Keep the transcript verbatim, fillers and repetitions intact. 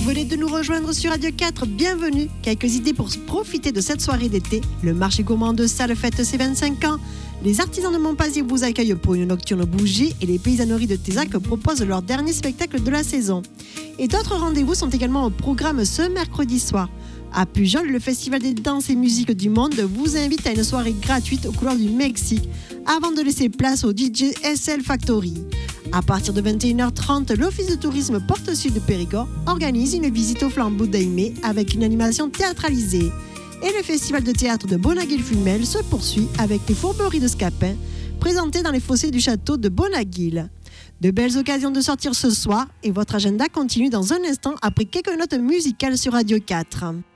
venez de nous rejoindre sur Radio quatre, bienvenue. Quelques idées pour profiter de cette soirée d'été. Le marché gourmand de Salles fête ses vingt-cinq ans. Les artisans de Montpazier vous accueillent pour une nocturne bougie et les paysanneries de Tézac proposent leur dernier spectacle de la saison. Et d'autres rendez-vous sont également au programme ce mercredi soir. À Pujol, le Festival des danses et musiques du monde vous invite à une soirée gratuite aux couleurs du Mexique avant de laisser place au D J S L Factory. À partir de vingt et une heures trente, l'Office de tourisme Porte Sud Périgord organise une visite au flambeau d'Aimé avec une animation théâtralisée. Et le festival de théâtre de Bonaguil-Fumel se poursuit avec les fourberies de Scapin, présentées dans les fossés du château de Bonaguil. De belles occasions de sortir ce soir et votre agenda continue dans un instant après quelques notes musicales sur Radio quatre.